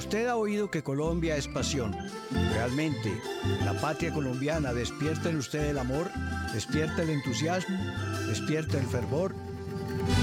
Usted ha oído que Colombia es pasión. Realmente, la patria colombiana despierta en usted el amor, despierta el entusiasmo, despierta el fervor.